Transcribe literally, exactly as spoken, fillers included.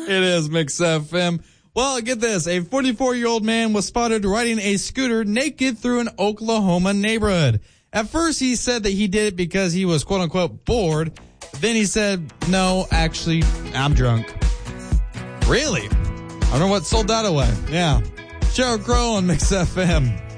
It is Mix F M. Well, get this. A forty-four-year-old man was spotted riding a scooter naked through an Oklahoma neighborhood. At first, he said that he did it because he was, quote-unquote, bored. Then he said, no, actually, I'm drunk. Really? I don't know what sold that away. Yeah. Sheryl Crow on Mix F M.